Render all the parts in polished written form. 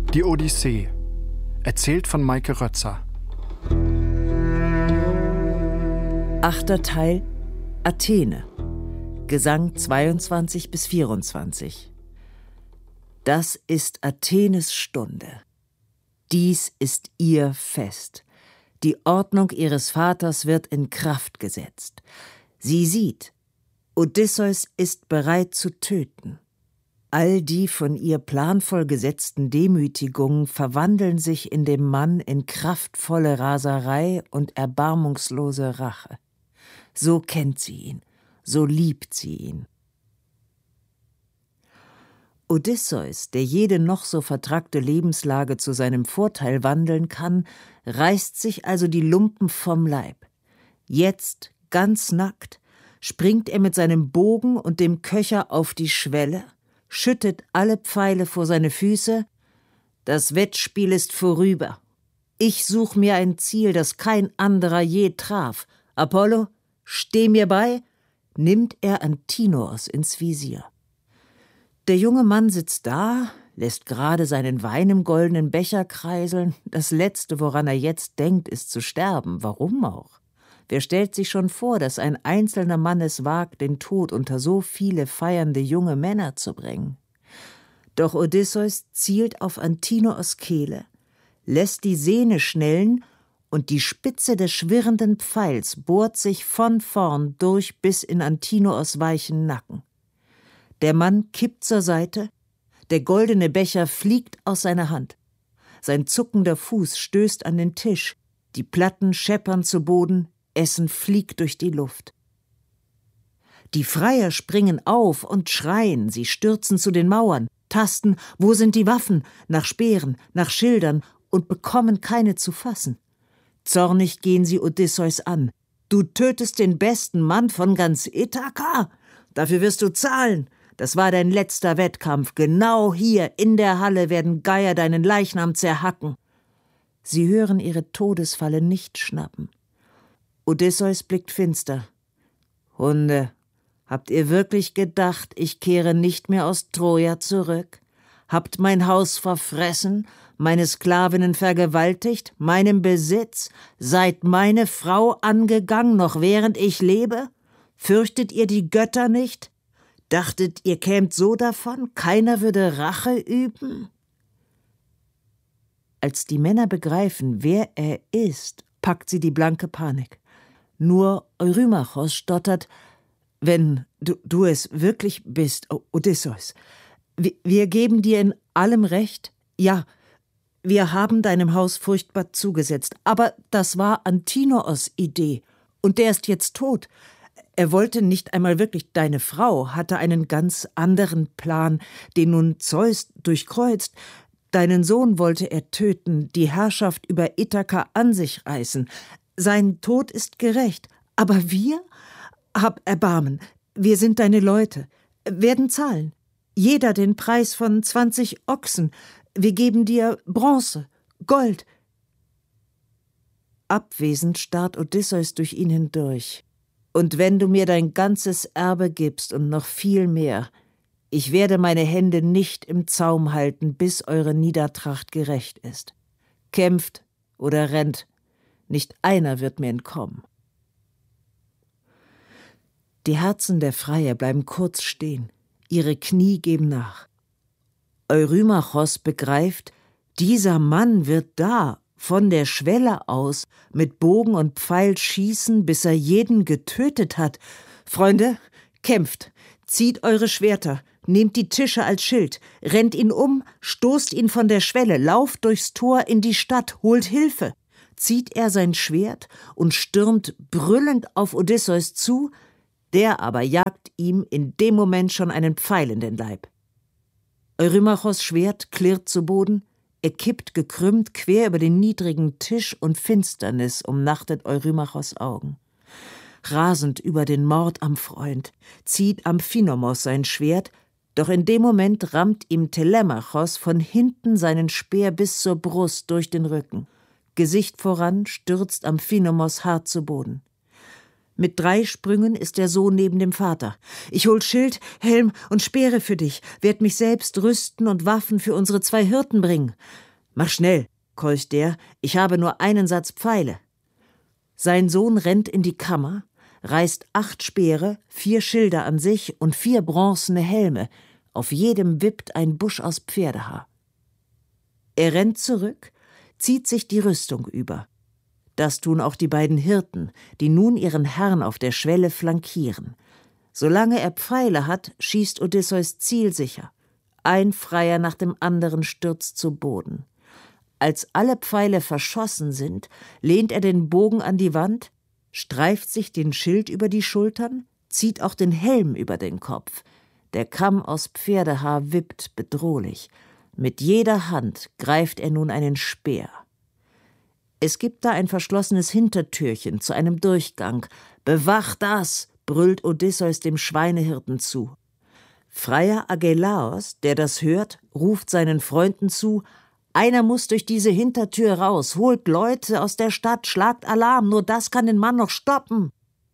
Die Odyssee. Erzählt von Maike Rötzer. 8. Teil Athene. Gesang 22 bis 24. Das ist Athenes Stunde. Dies ist ihr Fest. Die Ordnung ihres Vaters wird in Kraft gesetzt. Sie sieht, Odysseus ist bereit zu töten. All die von ihr planvoll gesetzten Demütigungen verwandeln sich in dem Mann in kraftvolle Raserei und erbarmungslose Rache. So kennt sie ihn, so liebt sie ihn. Odysseus, der jede noch so vertrackte Lebenslage zu seinem Vorteil wandeln kann, reißt sich also die Lumpen vom Leib. Jetzt, ganz nackt, springt er mit seinem Bogen und dem Köcher auf die Schwelle, schüttet alle Pfeile vor seine Füße. Das Wettspiel ist vorüber. Ich such mir ein Ziel, das kein anderer je traf. Apollo, steh mir bei, nimmt er Antinoos ins Visier. Der junge Mann sitzt da, lässt gerade seinen Wein im goldenen Becher kreiseln. Das Letzte, woran er jetzt denkt, ist zu sterben. Warum auch? Wer stellt sich schon vor, dass ein einzelner Mann es wagt, den Tod unter so viele feiernde junge Männer zu bringen? Doch Odysseus zielt auf Antinoos Kehle, lässt die Sehne schnellen und die Spitze des schwirrenden Pfeils bohrt sich von vorn durch bis in Antinoos weichen Nacken. Der Mann kippt zur Seite, der goldene Becher fliegt aus seiner Hand. Sein zuckender Fuß stößt an den Tisch, die Platten scheppern zu Boden, Essen fliegt durch die Luft. Die Freier springen auf und schreien, sie stürzen zu den Mauern, tasten, wo sind die Waffen, nach Speeren, nach Schildern und bekommen keine zu fassen. Zornig gehen sie Odysseus an. Du tötest den besten Mann von ganz Ithaka? Dafür wirst du zahlen. Das war dein letzter Wettkampf. Genau hier in der Halle werden Geier deinen Leichnam zerhacken. Sie hören ihre Todesfalle nicht schnappen. Odysseus blickt finster. Hunde, habt ihr wirklich gedacht, ich kehre nicht mehr aus Troja zurück? Habt mein Haus verfressen, meine Sklavinnen vergewaltigt, meinen Besitz? Seid meine Frau angegangen, noch während ich lebe? Fürchtet ihr die Götter nicht? Dachtet, ihr kämt so davon, keiner würde Rache üben? Als die Männer begreifen, wer er ist, packt sie die blanke Panik. Nur Eurymachos stottert, wenn du es wirklich bist, Odysseus. Wir geben dir in allem Recht. Ja, wir haben deinem Haus furchtbar zugesetzt, aber das war Antinoos Idee und der ist jetzt tot. Er wollte nicht einmal wirklich deine Frau, hatte einen ganz anderen Plan, den nun Zeus durchkreuzt. Deinen Sohn wollte er töten, die Herrschaft über Ithaka an sich reißen. Sein Tod ist gerecht, aber wir? Hab Erbarmen, wir sind deine Leute, werden zahlen. Jeder den Preis von 20 Ochsen. Wir geben dir Bronze, Gold. Abwesend starrt Odysseus durch ihn hindurch. Und wenn du mir dein ganzes Erbe gibst und noch viel mehr, ich werde meine Hände nicht im Zaum halten, bis eure Niedertracht gerecht ist. Kämpft oder rennt, nicht einer wird mir entkommen. Die Herzen der Freier bleiben kurz stehen, ihre Knie geben nach. Eurymachos begreift, dieser Mann wird da, von der Schwelle aus, mit Bogen und Pfeil schießen, bis er jeden getötet hat. Freunde, kämpft, zieht eure Schwerter, nehmt die Tische als Schild, rennt ihn um, stoßt ihn von der Schwelle, lauft durchs Tor in die Stadt, holt Hilfe. Zieht er sein Schwert und stürmt brüllend auf Odysseus zu, der aber jagt ihm in dem Moment schon einen Pfeil in den Leib. Eurymachos Schwert klirrt zu Boden, er kippt gekrümmt quer über den niedrigen Tisch und Finsternis umnachtet Eurymachos Augen. Rasend über den Mord am Freund zieht Amphinomos sein Schwert, doch in dem Moment rammt ihm Telemachos von hinten seinen Speer bis zur Brust durch den Rücken. Gesicht voran stürzt Amphinomos hart zu Boden. Mit 3 Sprüngen ist der Sohn neben dem Vater. Ich hol Schild, Helm und Speere für dich, werd mich selbst rüsten und Waffen für unsere 2 Hirten bringen. Mach schnell, keucht der, ich habe nur einen Satz Pfeile. Sein Sohn rennt in die Kammer, reißt 8 Speere, 4 Schilde an sich und 4 bronzene Helme. Auf jedem wippt ein Busch aus Pferdehaar. Er rennt zurück, zieht sich die Rüstung über. Das tun auch die beiden Hirten, die nun ihren Herrn auf der Schwelle flankieren. Solange er Pfeile hat, schießt Odysseus zielsicher. Ein Freier nach dem anderen stürzt zu Boden. Als alle Pfeile verschossen sind, lehnt er den Bogen an die Wand, streift sich den Schild über die Schultern, zieht auch den Helm über den Kopf. Der Kamm aus Pferdehaar wippt bedrohlich. Mit jeder Hand greift er nun einen Speer. Es gibt da ein verschlossenes Hintertürchen zu einem Durchgang. »Bewach das«, brüllt Odysseus dem Schweinehirten zu. Freier Agelaos, der das hört, ruft seinen Freunden zu: »Einer muss durch diese Hintertür raus, holt Leute aus der Stadt, schlagt Alarm, nur das kann den Mann noch stoppen.«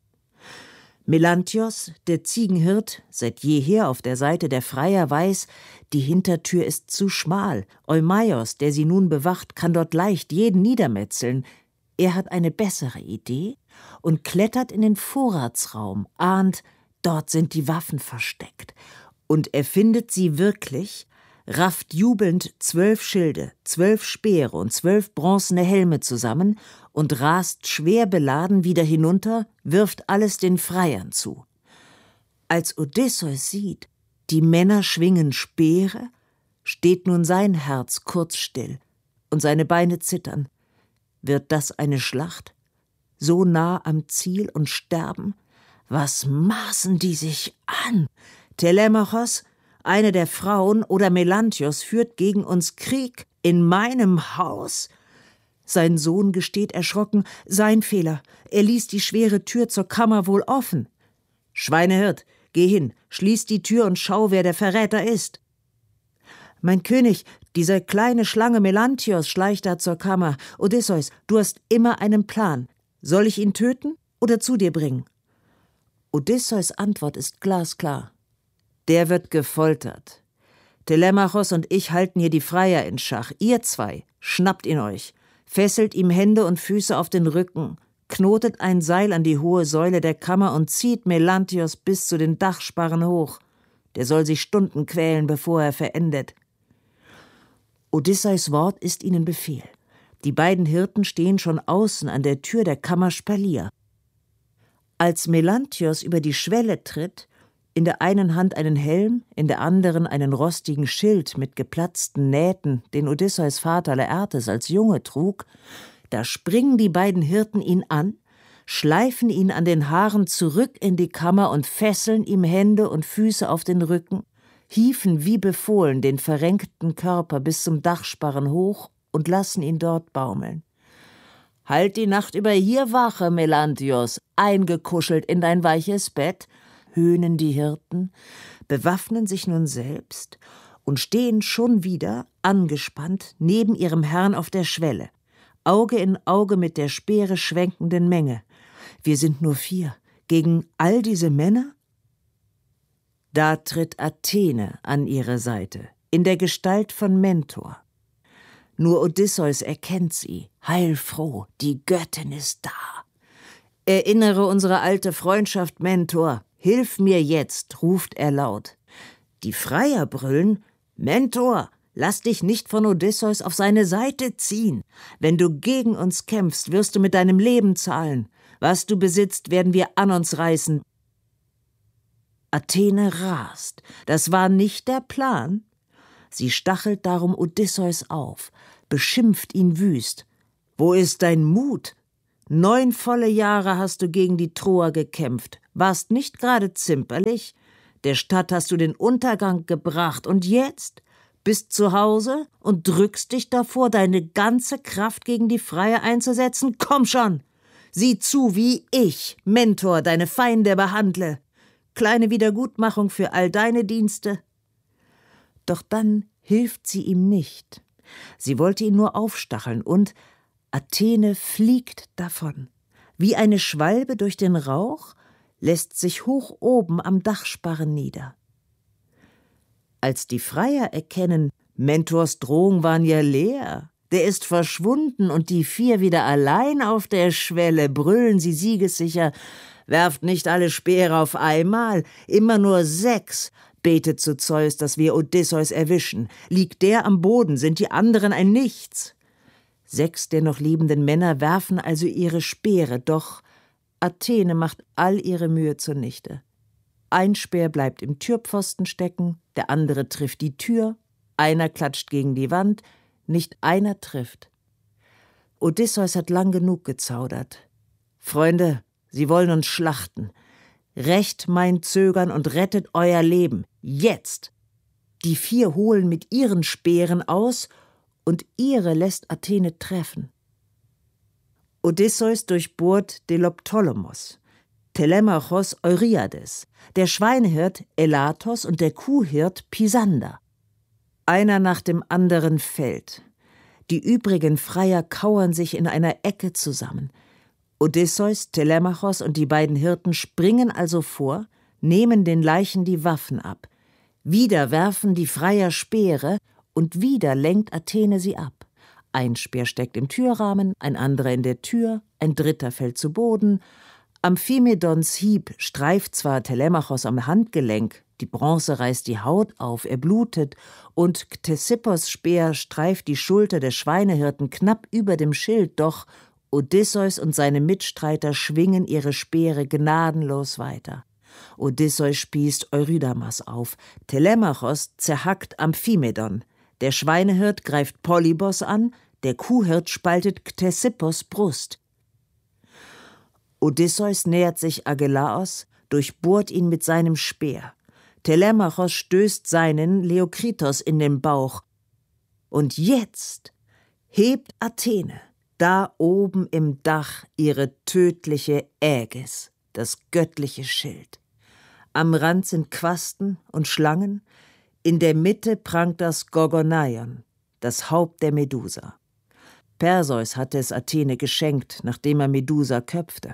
Melanthios, der Ziegenhirt, seit jeher auf der Seite der Freier, weiß, die Hintertür ist zu schmal. Eumaios, der sie nun bewacht, kann dort leicht jeden niedermetzeln. Er hat eine bessere Idee und klettert in den Vorratsraum, ahnt, dort sind die Waffen versteckt. Und er findet sie wirklich, rafft jubelnd 12 Schilde, 12 Speere und 12 bronzene Helme zusammen und rast schwer beladen wieder hinunter, wirft alles den Freiern zu. Als Odysseus sieht, die Männer schwingen Speere, steht nun sein Herz kurz still und seine Beine zittern. Wird das eine Schlacht? So nah am Ziel und sterben? Was maßen die sich an? Telemachos, eine der Frauen, oder Melanthios führt gegen uns Krieg in meinem Haus? Sein Sohn gesteht erschrocken, sein Fehler. Er ließ die schwere Tür zur Kammer wohl offen. »Schweinehirt, geh hin, schließ die Tür und schau, wer der Verräter ist.« »Mein König, diese kleine Schlange Melanthios schleicht da zur Kammer. Odysseus, du hast immer einen Plan. Soll ich ihn töten oder zu dir bringen?« Odysseus' Antwort ist glasklar. Der wird gefoltert. Telemachos und ich halten hier die Freier in Schach. Ihr 2, schnappt ihn euch, fesselt ihm Hände und Füße auf den Rücken, knotet ein Seil an die hohe Säule der Kammer und zieht Melanthios bis zu den Dachsparren hoch. Der soll sich Stunden quälen, bevor er verendet. Odysseus' Wort ist ihnen Befehl. Die beiden Hirten stehen schon außen an der Tür der Kammer Spalier. Als Melanthios über die Schwelle tritt, in der einen Hand einen Helm, in der anderen einen rostigen Schild mit geplatzten Nähten, den Odysseus Vater Laertes als Junge trug, da springen die beiden Hirten ihn an, schleifen ihn an den Haaren zurück in die Kammer und fesseln ihm Hände und Füße auf den Rücken, hieven wie befohlen den verrenkten Körper bis zum Dachsparren hoch und lassen ihn dort baumeln. »Halt die Nacht über hier Wache, Melanthios, eingekuschelt in dein weiches Bett«, höhnen die Hirten, bewaffnen sich nun selbst und stehen schon wieder, angespannt, neben ihrem Herrn auf der Schwelle, Auge in Auge mit der Speere schwenkenden Menge. Wir sind nur 4, gegen all diese Männer? Da tritt Athene an ihre Seite, in der Gestalt von Mentor. Nur Odysseus erkennt sie, heilfroh, die Göttin ist da. »Erinnere unsere alte Freundschaft, Mentor, hilf mir jetzt«, ruft er laut. Die Freier brüllen: »Mentor, lass dich nicht von Odysseus auf seine Seite ziehen. Wenn du gegen uns kämpfst, wirst du mit deinem Leben zahlen. Was du besitzt, werden wir an uns reißen.« Athene rast. Das war nicht der Plan. Sie stachelt darum Odysseus auf, beschimpft ihn wüst. »Wo ist dein Mut? 9 volle Jahre hast du gegen die Troer gekämpft, warst nicht gerade zimperlich. Der Stadt hast du den Untergang gebracht und jetzt bist zu Hause und drückst dich davor, deine ganze Kraft gegen die Freier einzusetzen? Komm schon! Sieh zu, wie ich, Mentor, deine Feinde behandle. Kleine Wiedergutmachung für all deine Dienste.« Doch dann hilft sie ihm nicht. Sie wollte ihn nur aufstacheln und Athene fliegt davon. Wie eine Schwalbe durch den Rauch lässt sich hoch oben am Dachsparren nieder. Als die Freier erkennen, Mentors Drohung waren ja leer, der ist verschwunden und die 4 wieder allein auf der Schwelle, brüllen sie siegessicher: »Werft nicht alle Speere auf einmal, immer nur 6. Betet zu Zeus, dass wir Odysseus erwischen. Liegt der am Boden, sind die anderen ein Nichts.« 6 der noch lebenden Männer werfen also ihre Speere, doch Athene macht all ihre Mühe zunichte. Ein Speer bleibt im Türpfosten stecken, der andere trifft die Tür, einer klatscht gegen die Wand, nicht einer trifft. Odysseus hat lang genug gezaudert. »Freunde, sie wollen uns schlachten. Rächt mein Zögern und rettet euer Leben. Jetzt!« Die 4 holen mit ihren Speeren aus, und ihre lässt Athene treffen. Odysseus durchbohrt Deloptolemos, Telemachos Euryades, der Schweinehirt Elatos und der Kuhhirt Pisander. Einer nach dem anderen fällt. Die übrigen Freier kauern sich in einer Ecke zusammen. Odysseus, Telemachos und die beiden Hirten springen also vor, nehmen den Leichen die Waffen ab. Wieder werfen die Freier Speere, und wieder lenkt Athene sie ab. Ein Speer steckt im Türrahmen, ein anderer in der Tür, ein dritter fällt zu Boden. Amphimedons Hieb streift zwar Telemachos am Handgelenk, die Bronze reißt die Haut auf, er blutet, und Ktesippos Speer streift die Schulter des Schweinehirten knapp über dem Schild, doch Odysseus und seine Mitstreiter schwingen ihre Speere gnadenlos weiter. Odysseus spießt Eurydamas auf, Telemachos zerhackt Amphimedon, der Schweinehirt greift Polybos an, der Kuhhirt spaltet Ktesippos Brust. Odysseus nähert sich Agelaos, durchbohrt ihn mit seinem Speer. Telemachos stößt seinen Leokritos in den Bauch. Und jetzt hebt Athene, da oben im Dach, ihre tödliche Ägis, das göttliche Schild. Am Rand sind Quasten und Schlangen, in der Mitte prangt das Gorgoneion, das Haupt der Medusa. Perseus hatte es Athene geschenkt, nachdem er Medusa köpfte.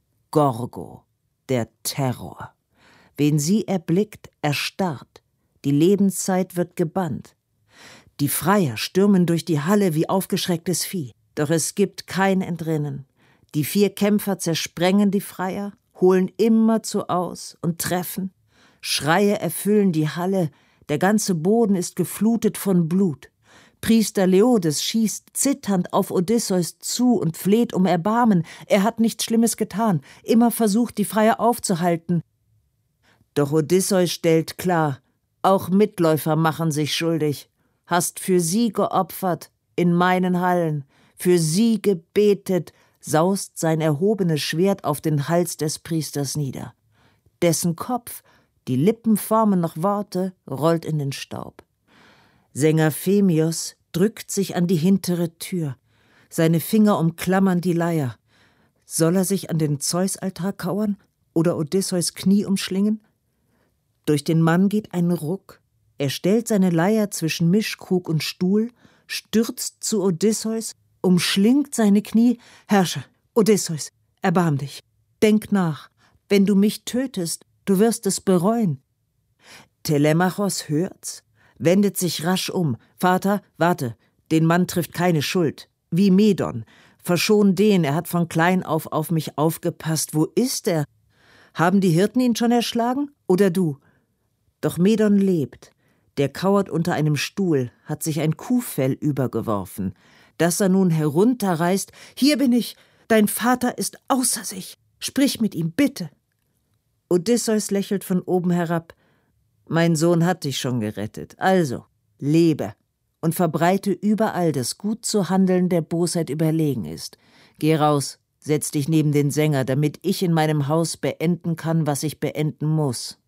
Gorgo, der Terror. Wen sie erblickt, erstarrt. Die Lebenszeit wird gebannt. Die Freier stürmen durch die Halle wie aufgeschrecktes Vieh. Doch es gibt kein Entrinnen. Die 4 Kämpfer zersprengen die Freier, holen immerzu aus und treffen. Schreie erfüllen die Halle, der ganze Boden ist geflutet von Blut. Priester Leodes schießt zitternd auf Odysseus zu und fleht um Erbarmen. Er hat nichts Schlimmes getan, immer versucht, die Freier aufzuhalten. Doch Odysseus stellt klar, auch Mitläufer machen sich schuldig. Hast für sie geopfert, in meinen Hallen, für sie gebetet, saust sein erhobenes Schwert auf den Hals des Priesters nieder. Dessen Kopf, die Lippen formen noch Worte, rollt in den Staub. Sänger Phemios drückt sich an die hintere Tür. Seine Finger umklammern die Leier. Soll er sich an den Zeusaltar kauern oder Odysseus Knie umschlingen? Durch den Mann geht ein Ruck. Er stellt seine Leier zwischen Mischkrug und Stuhl, stürzt zu Odysseus, umschlingt seine Knie. »Herrscher, Odysseus, erbarm dich. Denk nach. Wenn du mich tötest, du wirst es bereuen.« Telemachos hört's, wendet sich rasch um. »Vater, warte, den Mann trifft keine Schuld. Wie Medon. Verschon den, er hat von klein auf mich aufgepasst. Wo ist er? Haben die Hirten ihn schon erschlagen? Oder du?« Doch Medon lebt. Der kauert unter einem Stuhl, hat sich ein Kuhfell übergeworfen. Dass er nun herunterreißt: »Hier bin ich, dein Vater ist außer sich. Sprich mit ihm, bitte.« Odysseus lächelt von oben herab. »Mein Sohn hat dich schon gerettet. Also, lebe und verbreite überall, dass gut zu handeln der Bosheit überlegen ist. Geh raus, setz dich neben den Sänger, damit ich in meinem Haus beenden kann, was ich beenden muss.«